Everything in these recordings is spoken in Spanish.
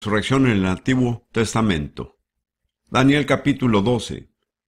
resurrección en el Antiguo Testamento. Daniel capítulo 12.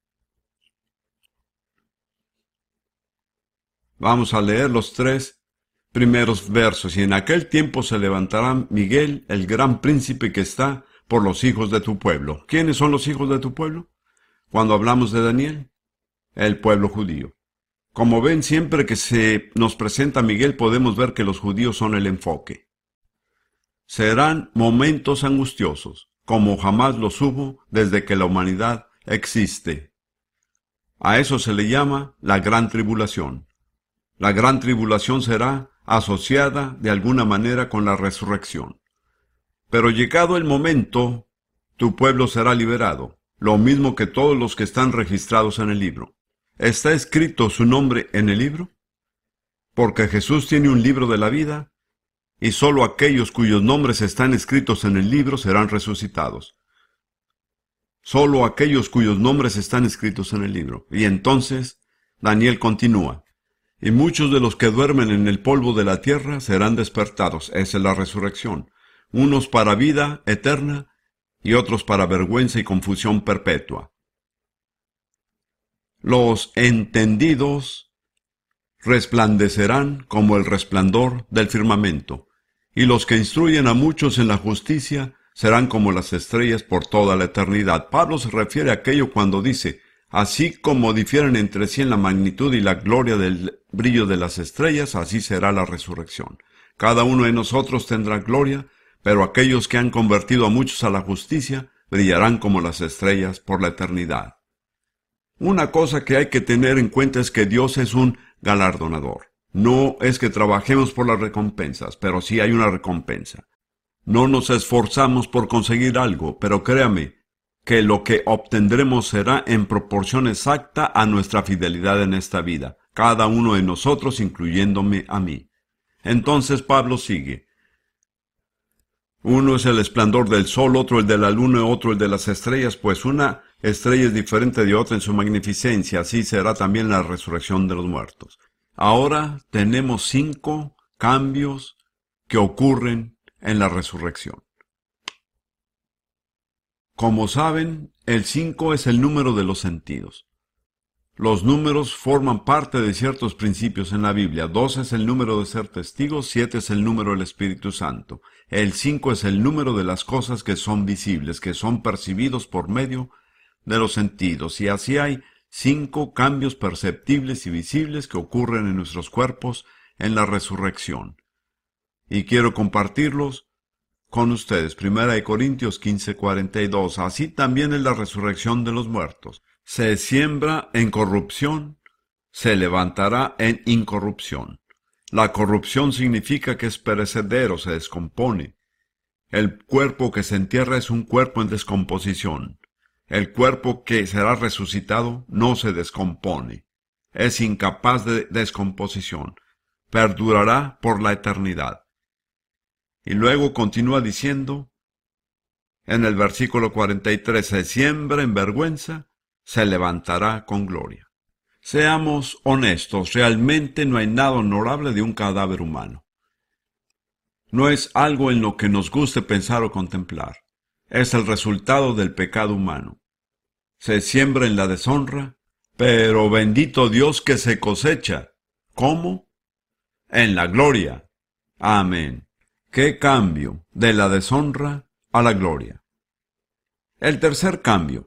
Vamos a leer los 3 primeros versos. Y en aquel tiempo se levantará Miguel, el gran príncipe que está por los hijos de tu pueblo. ¿Quiénes son los hijos de tu pueblo? Cuando hablamos de Daniel, el pueblo judío. Como ven, siempre que se nos presenta Miguel podemos ver que los judíos son el enfoque. Serán momentos angustiosos, como jamás los hubo desde que la humanidad existe. A eso se le llama la gran tribulación. La gran tribulación será asociada de alguna manera con la resurrección. Pero llegado el momento, tu pueblo será liberado, lo mismo que todos los que están registrados en el libro. ¿Está escrito su nombre en el libro? Porque Jesús tiene un libro de la vida, y sólo aquellos cuyos nombres están escritos en el libro serán resucitados. Sólo aquellos cuyos nombres están escritos en el libro. Y entonces, Daniel continúa. Y muchos de los que duermen en el polvo de la tierra serán despertados. Esa es la resurrección. Unos para vida eterna y otros para vergüenza y confusión perpetua. Los entendidos resplandecerán como el resplandor del firmamento, y los que instruyen a muchos en la justicia serán como las estrellas por toda la eternidad. Pablo se refiere a aquello cuando dice, así como difieren entre sí en la magnitud y la gloria del brillo de las estrellas, así será la resurrección. Cada uno de nosotros tendrá gloria, pero aquellos que han convertido a muchos a la justicia brillarán como las estrellas por la eternidad. Una cosa que hay que tener en cuenta es que Dios es un galardonador. No es que trabajemos por las recompensas, pero sí hay una recompensa. No nos esforzamos por conseguir algo, pero créame que lo que obtendremos será en proporción exacta a nuestra fidelidad en esta vida, cada uno de nosotros, incluyéndome a mí. Entonces Pablo sigue. Uno es el esplendor del sol, otro el de la luna, otro el de las estrellas, pues una estrella es diferente de otra en su magnificencia, así será también la resurrección de los muertos. Ahora tenemos 5 cambios que ocurren en la resurrección. Como saben, el 5 es el número de los sentidos. Los números forman parte de ciertos principios en la Biblia. 2 es el número de ser testigos, 7 es el número del Espíritu Santo. El 5 es el número de las cosas que son visibles, que son percibidos por medio de los sentidos. Y así hay 5 cambios perceptibles y visibles que ocurren en nuestros cuerpos en la resurrección. Y quiero compartirlos con ustedes. 1 Corintios 15:42. Así también es la resurrección de los muertos. Se siembra en corrupción, se levantará en incorrupción. La corrupción significa que es perecedero, se descompone. El cuerpo que se entierra es un cuerpo en descomposición. El cuerpo que será resucitado no se descompone. Es incapaz de descomposición. Perdurará por la eternidad. Y luego continúa diciendo, en el versículo 43, se siembra en vergüenza, se levantará con gloria. Seamos honestos, realmente no hay nada honorable de un cadáver humano. No es algo en lo que nos guste pensar o contemplar. Es el resultado del pecado humano. Se siembra en la deshonra, pero bendito Dios que se cosecha. ¿Cómo? En la gloria. Amén. ¡Qué cambio de la deshonra a la gloria! El tercer cambio.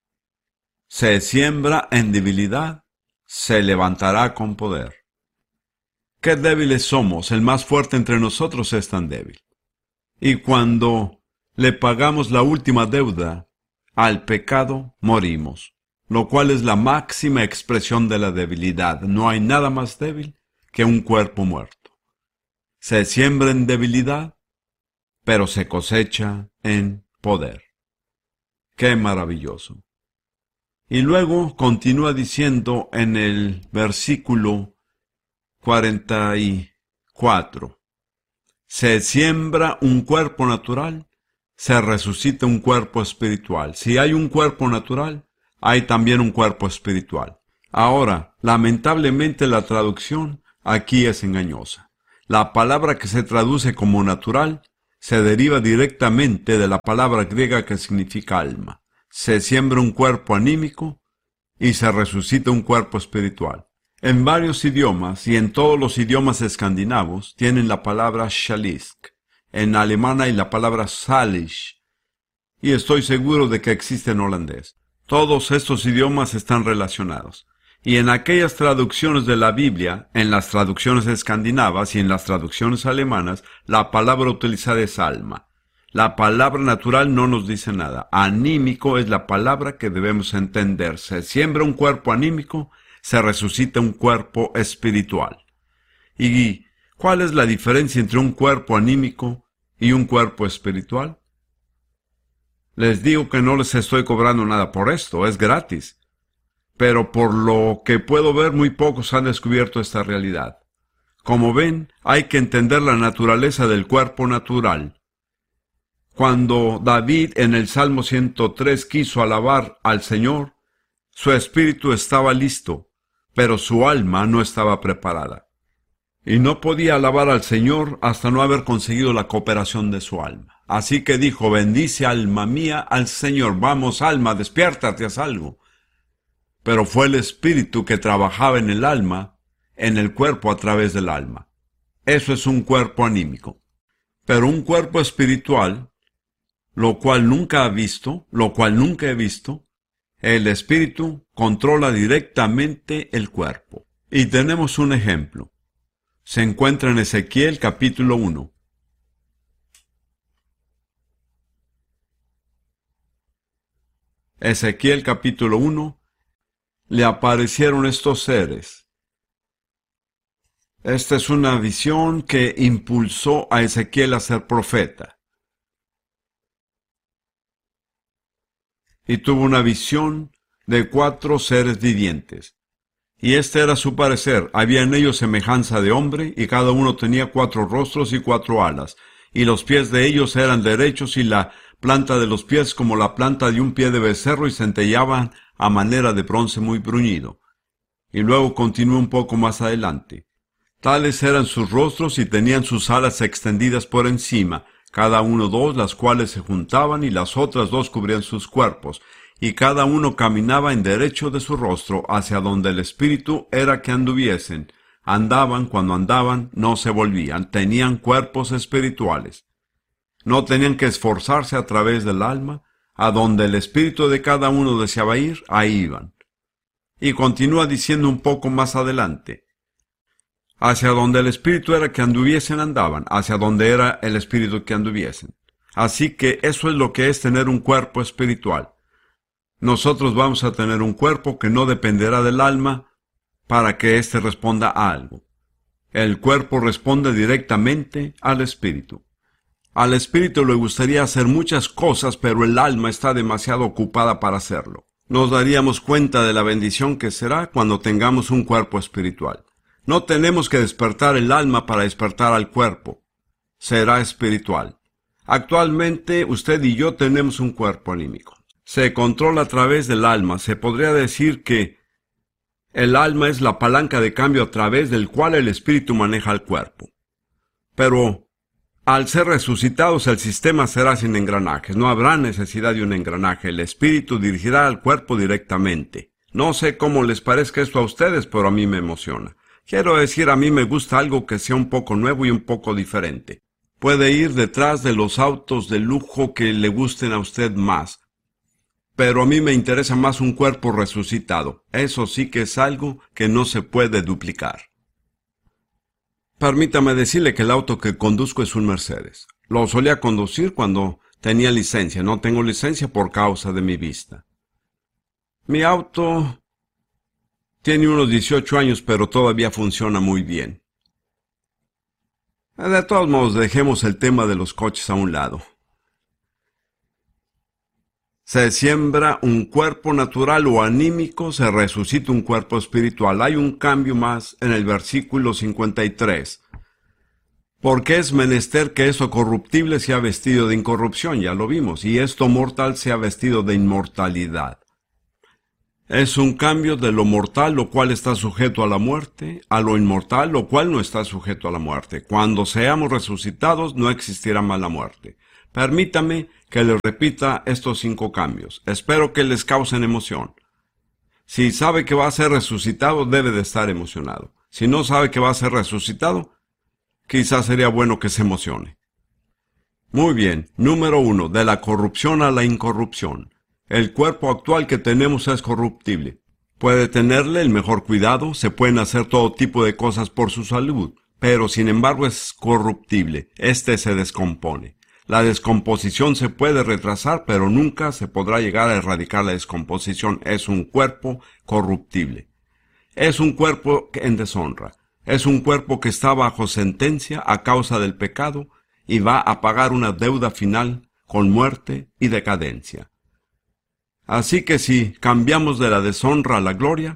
Se siembra en debilidad, se levantará con poder. ¡Qué débiles somos! El más fuerte entre nosotros es tan débil. Y cuando le pagamos la última deuda al pecado, morimos, lo cual es la máxima expresión de la debilidad. No hay nada más débil que un cuerpo muerto. Se siembra en debilidad, pero se cosecha en poder. ¡Qué maravilloso! Y luego continúa diciendo en el versículo 44, se siembra un cuerpo natural, se resucita un cuerpo espiritual. Si hay un cuerpo natural, hay también un cuerpo espiritual. Ahora, lamentablemente la traducción aquí es engañosa. La palabra que se traduce como natural se deriva directamente de la palabra griega que significa alma. Se siembra un cuerpo anímico y se resucita un cuerpo espiritual. En varios idiomas y en todos los idiomas escandinavos tienen la palabra själisk. En alemán hay la palabra salish. Y estoy seguro de que existe en holandés. Todos estos idiomas están relacionados. Y en aquellas traducciones de la Biblia, en las traducciones escandinavas y en las traducciones alemanas, la palabra utilizada es alma. La palabra natural no nos dice nada. Anímico es la palabra que debemos entender. Se siembra un cuerpo anímico, se resucita un cuerpo espiritual. ¿Y cuál es la diferencia entre un cuerpo anímico y un cuerpo espiritual? Les digo que no les estoy cobrando nada por esto, es gratis. Pero por lo que puedo ver, muy pocos han descubierto esta realidad. Como ven, hay que entender la naturaleza del cuerpo natural. Cuando David en el Salmo 103 quiso alabar al Señor, su espíritu estaba listo, pero su alma no estaba preparada. Y no podía alabar al Señor hasta no haber conseguido la cooperación de su alma. Así que dijo: bendice alma mía al Señor. Vamos, alma, despiértate, haz algo. Pero fue el espíritu que trabajaba en el alma, en el cuerpo a través del alma. Eso es un cuerpo anímico. Pero un cuerpo espiritual, lo cual nunca he visto, el espíritu controla directamente el cuerpo. Y tenemos un ejemplo. Se encuentra en Ezequiel capítulo 1. Ezequiel capítulo 1. Le aparecieron estos seres. Esta es una visión que impulsó a Ezequiel a ser profeta. Y tuvo una visión de 4 seres vivientes. Y este era su parecer: había en ellos semejanza de hombre, y cada uno tenía 4 rostros y 4 alas, y los pies de ellos eran derechos, y la planta de los pies como la planta de un pie de becerro, y centellaban a manera de bronce muy bruñido. Y luego continuó un poco más adelante. Tales eran sus rostros, y tenían sus alas extendidas por encima, cada uno 2, las cuales se juntaban, y las otras 2 cubrían sus cuerpos, y cada uno caminaba en derecho de su rostro, hacia donde el espíritu era que anduviesen. Andaban, cuando andaban, no se volvían, tenían cuerpos espirituales. No tenían que esforzarse a través del alma. A donde el espíritu de cada uno deseaba ir, ahí iban. Y continúa diciendo un poco más adelante: hacia donde el espíritu era que anduviesen andaban, hacia donde era el espíritu que anduviesen. Así que eso es lo que es tener un cuerpo espiritual. Nosotros vamos a tener un cuerpo que no dependerá del alma para que éste responda a algo. El cuerpo responde directamente al espíritu. Al espíritu le gustaría hacer muchas cosas, pero el alma está demasiado ocupada para hacerlo. Nos daríamos cuenta de la bendición que será cuando tengamos un cuerpo espiritual. No tenemos que despertar el alma para despertar al cuerpo. Será espiritual. Actualmente usted y yo tenemos un cuerpo anímico. Se controla a través del alma. Se podría decir que el alma es la palanca de cambio a través del cual el espíritu maneja el cuerpo. Pero al ser resucitados, el sistema será sin engranajes. No habrá necesidad de un engranaje. El espíritu dirigirá al cuerpo directamente. No sé cómo les parezca esto a ustedes, pero a mí me emociona. Quiero decir, a mí me gusta algo que sea un poco nuevo y un poco diferente. Puede ir detrás de los autos de lujo que le gusten a usted más. Pero a mí me interesa más un cuerpo resucitado. Eso sí que es algo que no se puede duplicar. Permítame decirle que el auto que conduzco es un Mercedes. Lo solía conducir cuando tenía licencia. No tengo licencia por causa de mi vista. Mi auto tiene unos 18 años, pero todavía funciona muy bien. De todos modos, dejemos el tema de los coches a un lado. Se siembra un cuerpo natural o anímico, se resucita un cuerpo espiritual. Hay un cambio más en el versículo 53. Porque es menester que esto corruptible sea vestido de incorrupción, ya lo vimos, y esto mortal sea vestido de inmortalidad. Es un cambio de lo mortal, lo cual está sujeto a la muerte, a lo inmortal, lo cual no está sujeto a la muerte. Cuando seamos resucitados, no existirá más la muerte. Permítame que les repita estos 5 cambios. Espero que les causen emoción. Si sabe que va a ser resucitado, debe de estar emocionado. Si no sabe que va a ser resucitado, quizás sería bueno que se emocione. Muy bien. Número 1. De la corrupción a la incorrupción. El cuerpo actual que tenemos es corruptible. Puede tenerle el mejor cuidado, se pueden hacer todo tipo de cosas por su salud, pero sin embargo es corruptible. Este se descompone. La descomposición se puede retrasar, pero nunca se podrá llegar a erradicar la descomposición. Es un cuerpo corruptible. Es un cuerpo en deshonra. Es un cuerpo que está bajo sentencia a causa del pecado y va a pagar una deuda final con muerte y decadencia. Así que si cambiamos de la deshonra a la gloria,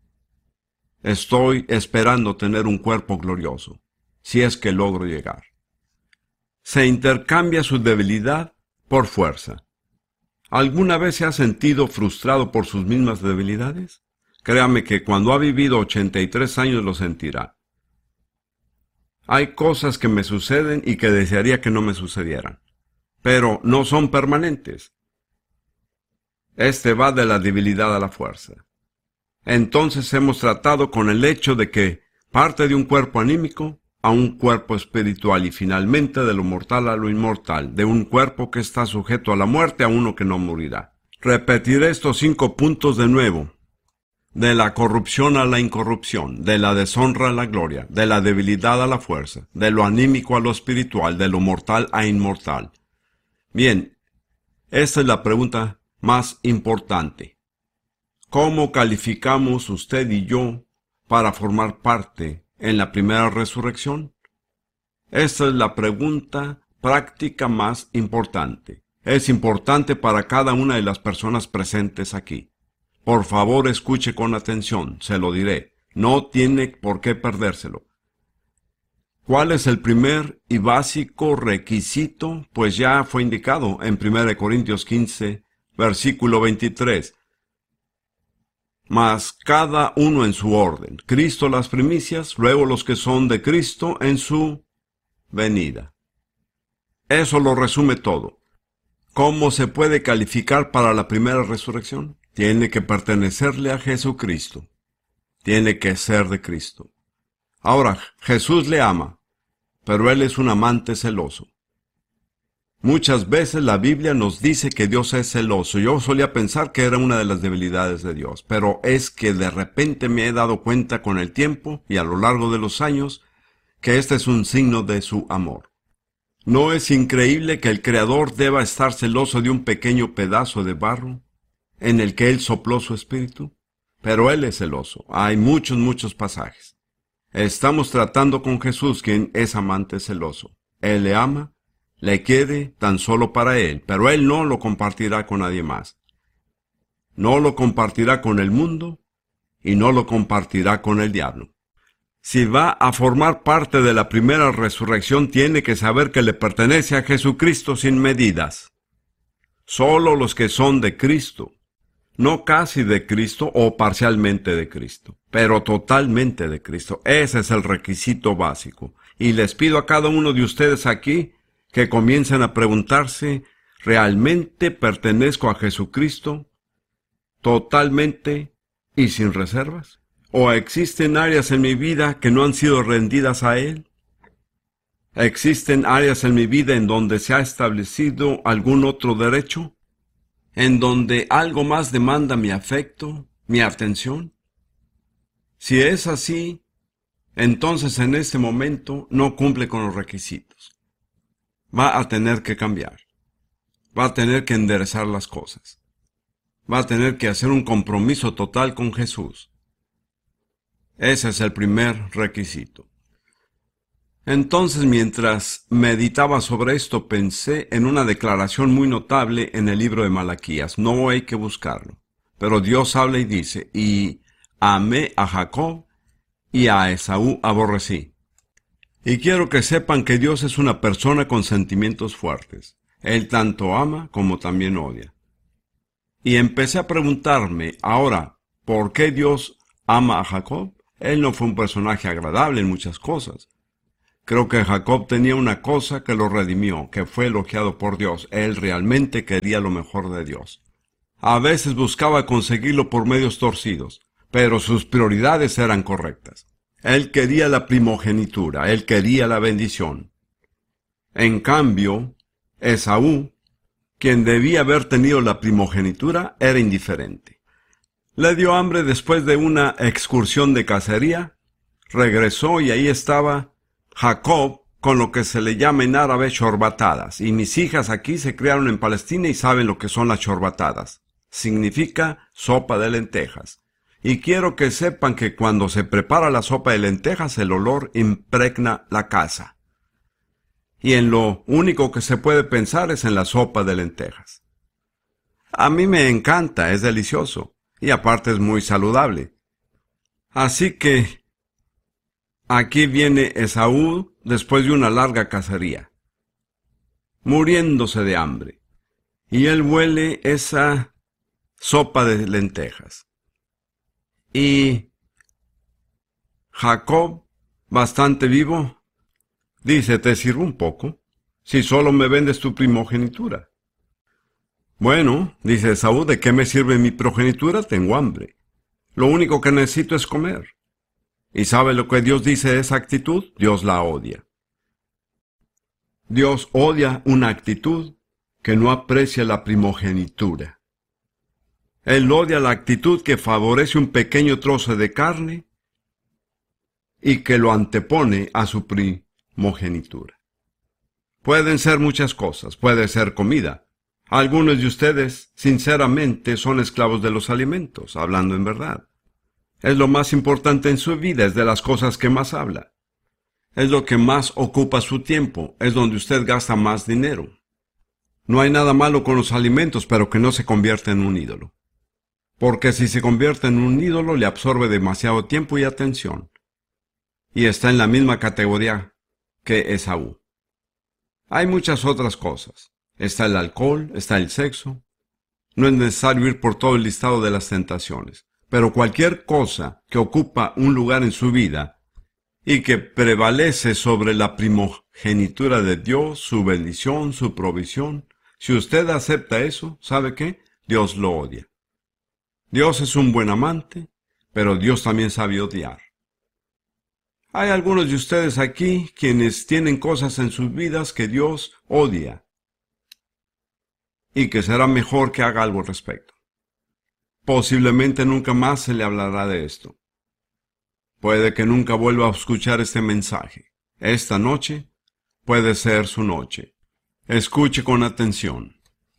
estoy esperando tener un cuerpo glorioso, si es que logro llegar. Se intercambia su debilidad por fuerza. ¿Alguna vez se ha sentido frustrado por sus mismas debilidades? Créame que cuando ha vivido 83 años lo sentirá. Hay cosas que me suceden y que desearía que no me sucedieran, pero no son permanentes. Este va de la debilidad a la fuerza. Entonces hemos tratado con el hecho de que parte de un cuerpo anímico a un cuerpo espiritual y finalmente de lo mortal a lo inmortal, de un cuerpo que está sujeto a la muerte a uno que no morirá. Repetiré estos 5 puntos de nuevo. De la corrupción a la incorrupción, de la deshonra a la gloria, de la debilidad a la fuerza, de lo anímico a lo espiritual, de lo mortal a inmortal. Bien, esta es la pregunta más importante. ¿Cómo calificamos usted y yo para formar parte en la primera resurrección? Esta es la pregunta práctica más importante. Es importante para cada una de las personas presentes aquí. Por favor, escuche con atención, se lo diré. No tiene por qué perdérselo. ¿Cuál es el primer y básico requisito? Pues ya fue indicado en 1 Corintios 15, versículo 23. Mas cada uno en su orden. Cristo las primicias, luego los que son de Cristo en su venida. Eso lo resume todo. ¿Cómo se puede calificar para la primera resurrección? Tiene que pertenecerle a Jesucristo. Tiene que ser de Cristo. Ahora, Jesús le ama, pero Él es un amante celoso. Muchas veces la Biblia nos dice que Dios es celoso. Yo solía pensar que era una de las debilidades de Dios, pero es que de repente me he dado cuenta con el tiempo y a lo largo de los años que este es un signo de su amor. ¿No es increíble que el Creador deba estar celoso de un pequeño pedazo de barro en el que Él sopló su espíritu? Pero Él es celoso. Hay muchos pasajes. Estamos tratando con Jesús, quien es amante celoso. Él le ama, le quiere tan solo para Él, pero Él no lo compartirá con nadie más. No lo compartirá con el mundo y no lo compartirá con el diablo. Si va a formar parte de la primera resurrección, tiene que saber que le pertenece a Jesucristo sin medidas. Solo los que son de Cristo, no casi de Cristo o parcialmente de Cristo, pero totalmente de Cristo. Ese es el requisito básico. Y les pido a cada uno de ustedes aquí que comiencen a preguntarse, ¿realmente pertenezco a Jesucristo totalmente y sin reservas? ¿O existen áreas en mi vida que no han sido rendidas a Él? ¿Existen áreas en mi vida en donde se ha establecido algún otro derecho? ¿En donde algo más demanda mi afecto, mi atención? Si es así, entonces en este momento no cumple con los requisitos. Va a tener que cambiar. Va a tener que enderezar las cosas. Va a tener que hacer un compromiso total con Jesús. Ese es el primer requisito. Entonces, mientras meditaba sobre esto, pensé en una declaración muy notable en el libro de Malaquías. No hay que buscarlo. Pero Dios habla y dice, y amé a Jacob y a Esaú aborrecí. Y quiero que sepan que Dios es una persona con sentimientos fuertes. Él tanto ama como también odia. Y empecé a preguntarme, ahora, ¿Por qué Dios ama a Jacob? Él no fue un personaje agradable en muchas cosas. Creo que Jacob tenía una cosa que lo redimió, que fue elogiado por Dios. Él realmente quería lo mejor de Dios. A veces buscaba conseguirlo por medios torcidos, pero sus prioridades eran correctas. Él quería la primogenitura, él quería la bendición. En cambio, Esaú, quien debía haber tenido la primogenitura, era indiferente. Le dio hambre después de una excursión de cacería, regresó y ahí estaba Jacob con lo que se le llama en árabe chorbatadas, y mis hijas aquí se criaron en Palestina y saben lo que son las chorbatadas. Significa sopa de lentejas. Y quiero que sepan que cuando se prepara la sopa de lentejas el olor impregna la casa. Y en lo único que se puede pensar es en la sopa de lentejas. A mí me encanta, es delicioso, y aparte es muy saludable. Así que aquí viene Esaú después de una larga cacería, muriéndose de hambre, y él huele esa sopa de lentejas. Y Jacob, bastante vivo, dice, te sirvo un poco, si solo me vendes tu primogenitura. Bueno, dice Esaú, ¿de qué me sirve mi progenitura? Tengo hambre. Lo único que necesito es comer. ¿Y sabe lo que Dios dice de esa actitud? Dios la odia. Dios odia una actitud que no aprecia la primogenitura. Él odia la actitud que favorece un pequeño trozo de carne y que lo antepone a su primogenitura. Pueden ser muchas cosas, puede ser comida. Algunos de ustedes, sinceramente, son esclavos de los alimentos, hablando en verdad. Es lo más importante en su vida, es de las cosas que más habla. Es lo que más ocupa su tiempo, es donde usted gasta más dinero. No hay nada malo con los alimentos, pero que no se convierta en un ídolo. Porque si se convierte en un ídolo, le absorbe demasiado tiempo y atención. Y está en la misma categoría que Esaú. Hay muchas otras cosas. Está el alcohol, está el sexo. No es necesario ir por todo el listado de las tentaciones. Pero cualquier cosa que ocupa un lugar en su vida y que prevalece sobre la primogenitura de Dios, su bendición, su provisión, si usted acepta eso, ¿sabe qué? Dios lo odia. Dios es un buen amante, pero Dios también sabe odiar. Hay algunos de ustedes aquí quienes tienen cosas en sus vidas que Dios odia y que será mejor que haga algo al respecto. Posiblemente nunca más se le hablará de esto. Puede que nunca vuelva a escuchar este mensaje. Esta noche puede ser su noche. Escuche con atención.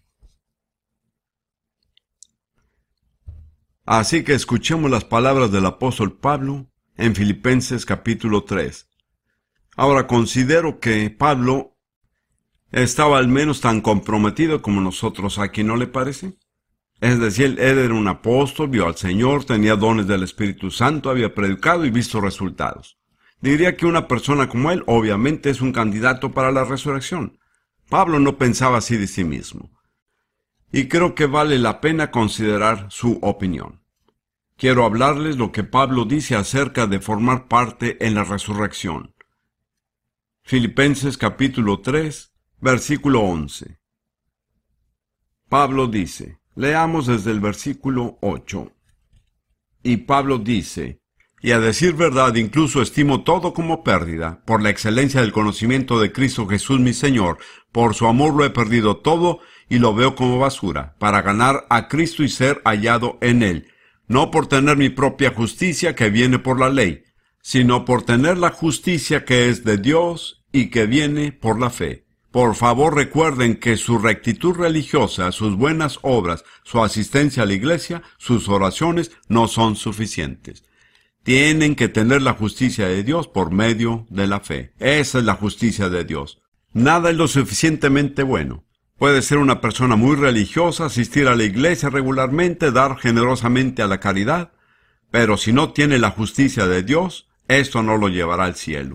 Así que escuchemos las palabras del apóstol Pablo en Filipenses capítulo 3. Ahora considero que Pablo estaba al menos tan comprometido como nosotros aquí, ¿no le parece? Es decir, él era un apóstol, vio al Señor, tenía dones del Espíritu Santo, había predicado y visto resultados. Diría que una persona como él obviamente es un candidato para la resurrección. Pablo no pensaba así de sí mismo. Y creo que vale la pena considerar su opinión. Quiero hablarles lo que Pablo dice acerca de formar parte en la resurrección. Filipenses capítulo 3, versículo 11. Pablo dice, leamos desde el versículo 8. Y Pablo dice, y a decir verdad, incluso estimo todo como pérdida, por la excelencia del conocimiento de Cristo Jesús mi Señor, por su amor lo he perdido todo, y lo veo como basura, para ganar a Cristo y ser hallado en Él, no por tener mi propia justicia que viene por la ley, sino por tener la justicia que es de Dios y que viene por la fe. Por favor recuerden que su rectitud religiosa, sus buenas obras, su asistencia a la iglesia, sus oraciones no son suficientes. Tienen que tener la justicia de Dios por medio de la fe. Esa es la justicia de Dios. Nada es lo suficientemente bueno. Puede ser una persona muy religiosa, asistir a la iglesia regularmente, dar generosamente a la caridad, pero si no tiene la justicia de Dios, esto no lo llevará al cielo.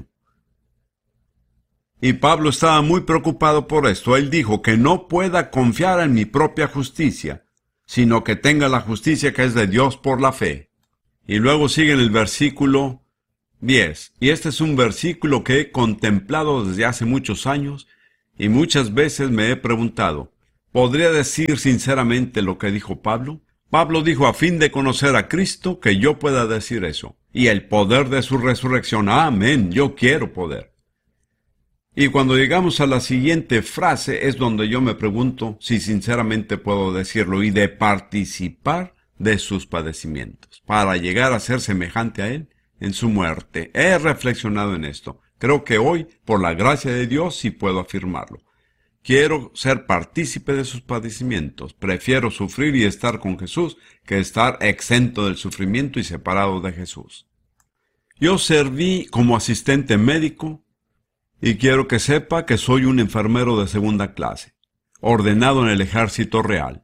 Y Pablo estaba muy preocupado por esto. Él dijo que no pueda confiar en mi propia justicia, sino que tenga la justicia que es de Dios por la fe. Y luego sigue en el versículo 10. Y este es un versículo que he contemplado desde hace muchos años y muchas veces me he preguntado, ¿podría decir sinceramente lo que dijo Pablo? Pablo dijo, a fin de conocer a Cristo, que yo pueda decir eso. Y el poder de su resurrección. Amén, yo quiero poder. Y cuando llegamos a la siguiente frase es donde yo me pregunto si sinceramente puedo decirlo, y de participar de sus padecimientos, para llegar a ser semejante a Él en su muerte. He reflexionado en esto. Creo que hoy, por la gracia de Dios, sí puedo afirmarlo. Quiero ser partícipe de sus padecimientos. Prefiero sufrir y estar con Jesús que estar exento del sufrimiento y separado de Jesús. Yo serví como asistente médico y quiero que sepa que soy un enfermero de segunda clase, ordenado en el Ejército Real.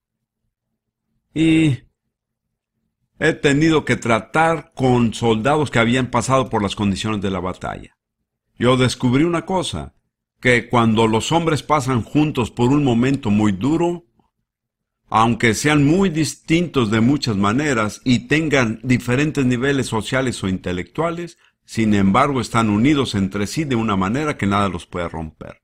Y he tenido que tratar con soldados que habían pasado por las condiciones de la batalla. Yo descubrí una cosa, que cuando los hombres pasan juntos por un momento muy duro, aunque sean muy distintos de muchas maneras y tengan diferentes niveles sociales o intelectuales, sin embargo están unidos entre sí de una manera que nada los puede romper.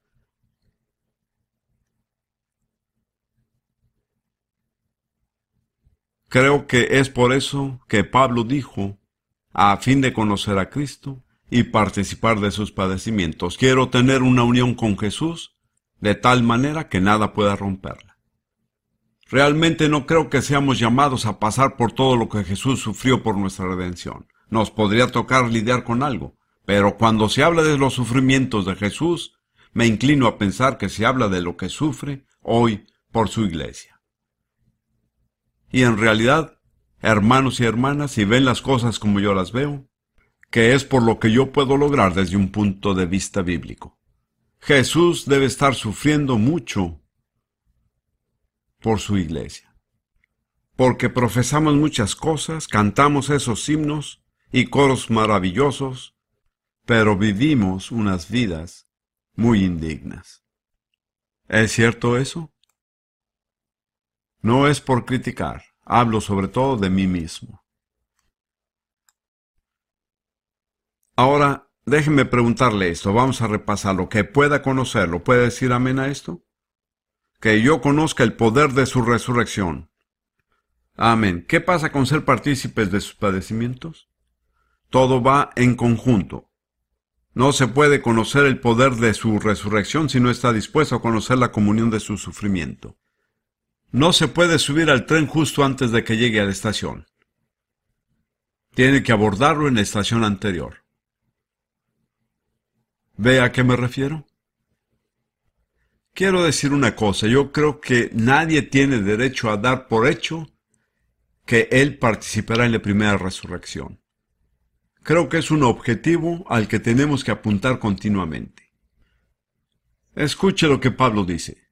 Creo que es por eso que Pablo dijo, a fin de conocer a Cristo y participar de sus padecimientos. Quiero tener una unión con Jesús de tal manera que nada pueda romperla. Realmente no creo que seamos llamados a pasar por todo lo que Jesús sufrió por nuestra redención. Nos podría tocar lidiar con algo, pero cuando se habla de los sufrimientos de Jesús, me inclino a pensar que se habla de lo que sufre hoy por su iglesia. Y en realidad, hermanos y hermanas, si ven las cosas como yo las veo, que es por lo que yo puedo lograr desde un punto de vista bíblico. Jesús debe estar sufriendo mucho por su iglesia, porque profesamos muchas cosas, cantamos esos himnos y coros maravillosos, pero vivimos unas vidas muy indignas. ¿Es cierto eso? No es por criticar, hablo sobre todo de mí mismo. Ahora, déjeme preguntarle esto, vamos a repasarlo, que pueda conocerlo, ¿puede decir amén a esto? Que yo conozca el poder de su resurrección. Amén. ¿Qué pasa con ser partícipes de sus padecimientos? Todo va en conjunto. No se puede conocer el poder de su resurrección si no está dispuesto a conocer la comunión de su sufrimiento. No se puede subir al tren justo antes de que llegue a la estación. Tiene que abordarlo en la estación anterior. ¿Ve a qué me refiero? Quiero decir una cosa, yo creo que nadie tiene derecho a dar por hecho que él participará en la primera resurrección. Creo que es un objetivo al que tenemos que apuntar continuamente. Escuche lo que Pablo dice.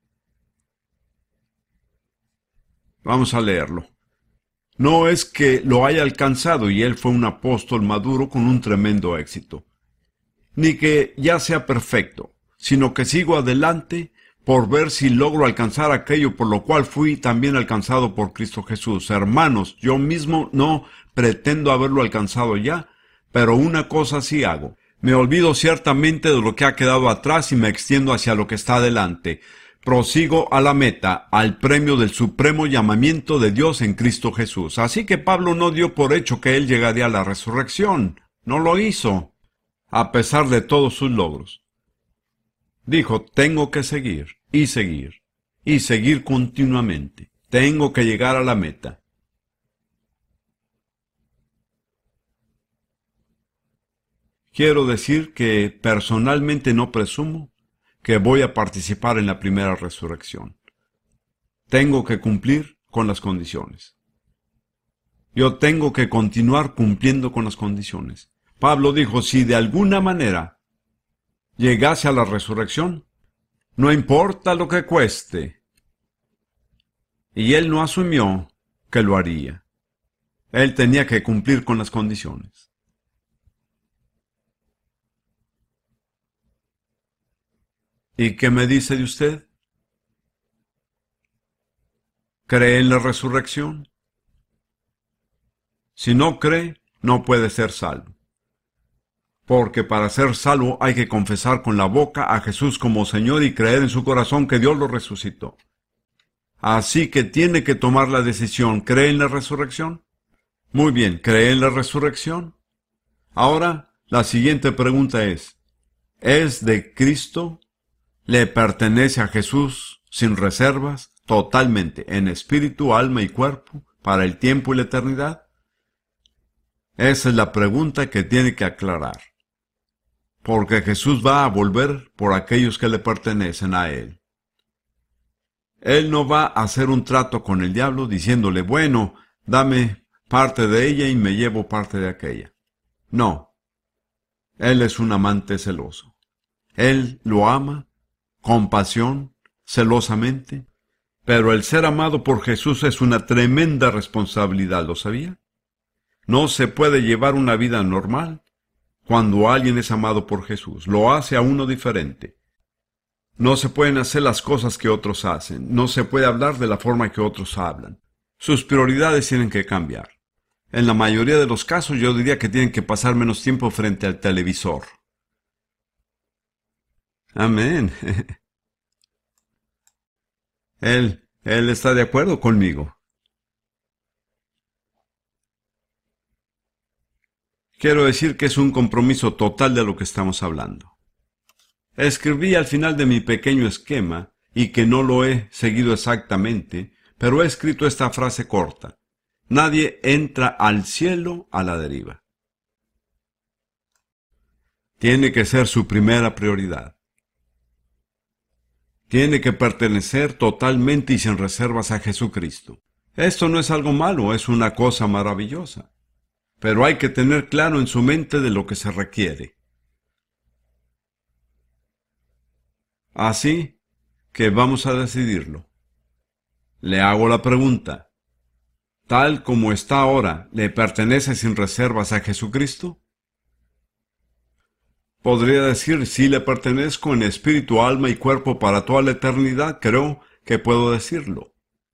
Vamos a leerlo. No es que lo haya alcanzado y él fue un apóstol maduro con un tremendo éxito, ni que ya sea perfecto, sino que sigo adelante por ver si logro alcanzar aquello por lo cual fui también alcanzado por Cristo Jesús. Hermanos, yo mismo no pretendo haberlo alcanzado ya, pero una cosa sí hago. Me olvido ciertamente de lo que ha quedado atrás y me extiendo hacia lo que está adelante. Prosigo a la meta, al premio del supremo llamamiento de Dios en Cristo Jesús. Así que Pablo no dio por hecho que él llegaría a la resurrección. No lo hizo, a pesar de todos sus logros. Dijo, tengo que seguir, y seguir, y seguir continuamente. Tengo que llegar a la meta. Quiero decir que personalmente no presumo que voy a participar en la primera resurrección. Tengo que cumplir con las condiciones. Yo tengo que continuar cumpliendo con las condiciones. Pablo dijo, si de alguna manera llegase a la resurrección, no importa lo que cueste. Y él no asumió que lo haría. Él tenía que cumplir con las condiciones. ¿Y qué me dice de usted? ¿Cree en la resurrección? Si no cree, no puede ser salvo. Porque para ser salvo hay que confesar con la boca a Jesús como Señor y creer en su corazón que Dios lo resucitó. Así que tiene que tomar la decisión. ¿Cree en la resurrección? Muy bien, ¿cree en la resurrección? Ahora, la siguiente pregunta ¿es de Cristo? ¿Le pertenece a Jesús sin reservas, totalmente, en espíritu, alma y cuerpo, para el tiempo y la eternidad? Esa es la pregunta que tiene que aclarar. Porque Jesús va a volver por aquellos que le pertenecen a Él. Él no va a hacer un trato con el diablo diciéndole, bueno, dame parte de ella y me llevo parte de aquella. No. Él es un amante celoso. Él lo ama con pasión, celosamente. Pero el ser amado por Jesús es una tremenda responsabilidad, ¿lo sabía? No se puede llevar una vida normal cuando alguien es amado por Jesús. Lo hace a uno diferente. No se pueden hacer las cosas que otros hacen. No se puede hablar de la forma que otros hablan. Sus prioridades tienen que cambiar. En la mayoría de los casos yo diría que tienen que pasar menos tiempo frente al televisor. Amén. Él está de acuerdo conmigo. Quiero decir que es un compromiso total de lo que estamos hablando. Escribí al final de mi pequeño esquema, y que no lo he seguido exactamente, pero he escrito esta frase corta. Nadie entra al cielo a la deriva. Tiene que ser su primera prioridad. Tiene que pertenecer totalmente y sin reservas a Jesucristo. Esto no es algo malo, es una cosa maravillosa. Pero hay que tener claro en su mente de lo que se requiere. Así que vamos a decidirlo. Le hago la pregunta. ¿Tal como está ahora, le pertenece sin reservas a Jesucristo? Podría decir, si le pertenezco en espíritu, alma y cuerpo para toda la eternidad, creo que puedo decirlo.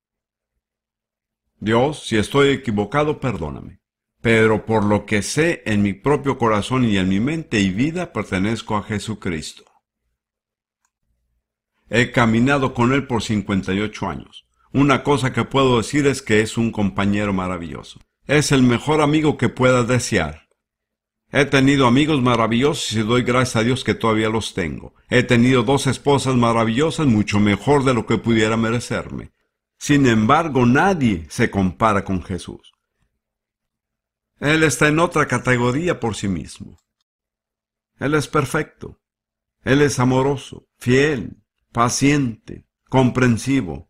Dios, si estoy equivocado, perdóname. Pero por lo que sé en mi propio corazón y en mi mente y vida, pertenezco a Jesucristo. He caminado con Él por 58 años. Una cosa que puedo decir es que es un compañero maravilloso. Es el mejor amigo que pueda desear. He tenido amigos maravillosos y doy gracias a Dios que todavía los tengo. He tenido 2 esposas maravillosas, mucho mejor de lo que pudiera merecerme. Sin embargo, nadie se compara con Jesús. Él está en otra categoría por sí mismo. Él es perfecto. Él es amoroso, fiel, paciente, comprensivo.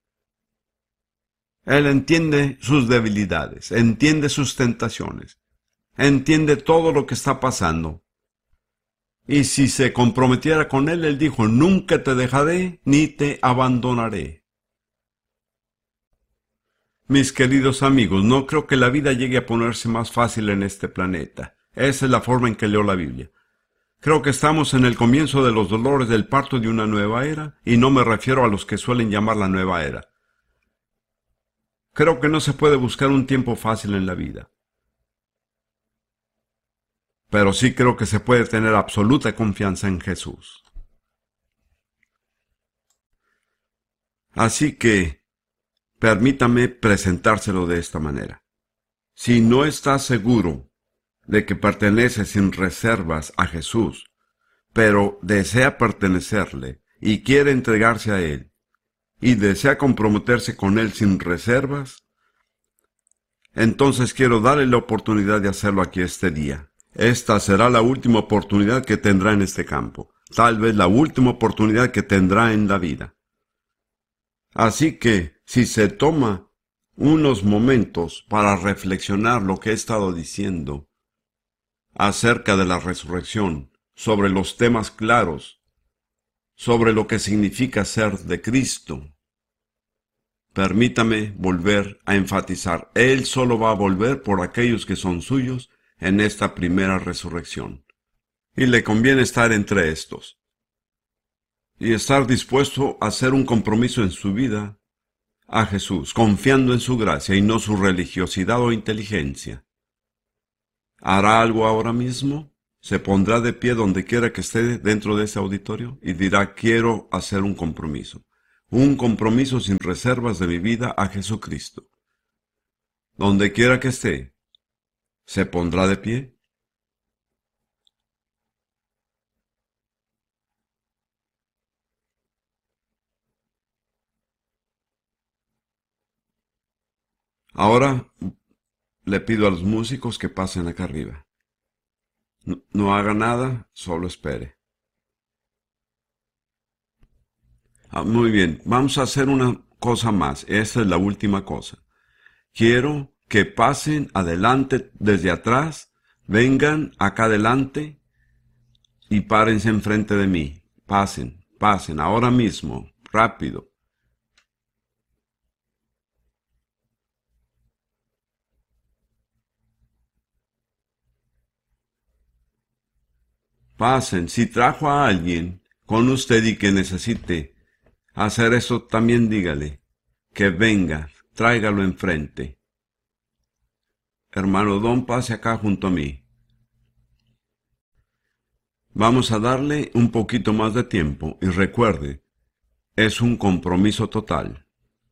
Él entiende sus debilidades, entiende sus tentaciones, entiende todo lo que está pasando. Y si se comprometiera con Él, Él dijo, nunca te dejaré ni te abandonaré. Mis queridos amigos, no creo que la vida llegue a ponerse más fácil en este planeta. Esa es la forma en que leo la Biblia. Creo que estamos en el comienzo de los dolores del parto de una nueva era, y no me refiero a los que suelen llamar la nueva era. Creo que no se puede buscar un tiempo fácil en la vida. Pero sí creo que se puede tener absoluta confianza en Jesús. Así que, permítame presentárselo de esta manera. Si no está seguro de que pertenece sin reservas a Jesús, pero desea pertenecerle y quiere entregarse a Él, y desea comprometerse con Él sin reservas, entonces quiero darle la oportunidad de hacerlo aquí este día. Esta será la última oportunidad que tendrá en este campo, tal vez la última oportunidad que tendrá en la vida. Así que, si se toma unos momentos para reflexionar lo que he estado diciendo acerca de la resurrección, sobre los temas claros, sobre lo que significa ser de Cristo, permítame volver a enfatizar, Él solo va a volver por aquellos que son suyos en esta primera resurrección. Y le conviene estar entre estos. Y estar dispuesto a hacer un compromiso en su vida, a Jesús, confiando en su gracia y no su religiosidad o inteligencia. ¿Hará algo ahora mismo? ¿Se pondrá de pie donde quiera que esté dentro de ese auditorio? Y dirá, quiero hacer un compromiso sin reservas de mi vida a Jesucristo. Donde quiera que esté, ¿se pondrá de pie? Ahora le pido a los músicos que pasen acá arriba. No haga nada, solo espere. Muy bien, vamos a hacer una cosa más. Esta es la última cosa. Quiero que pasen adelante desde atrás, vengan acá adelante y párense enfrente de mí. Pasen, pasen, ahora mismo, rápido. Pasen, si trajo a alguien con usted y que necesite hacer eso, también dígale que venga, tráigalo enfrente. Hermano Don, pase acá junto a mí. Vamos a darle un poquito más de tiempo y recuerde, es un compromiso total.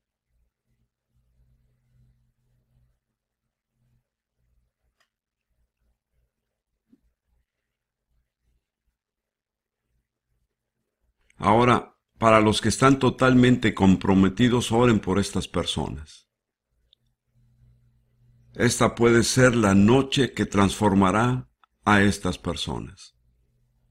Ahora, para los que están totalmente comprometidos, oren por estas personas. Esta puede ser la noche que transformará a estas personas.